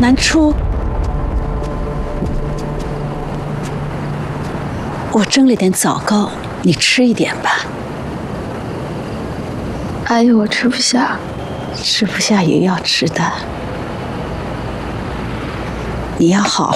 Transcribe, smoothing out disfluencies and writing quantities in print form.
难出。我蒸了点枣糕，你吃一点吧。 阿姨，我吃不下。 吃不下也要吃的，你要好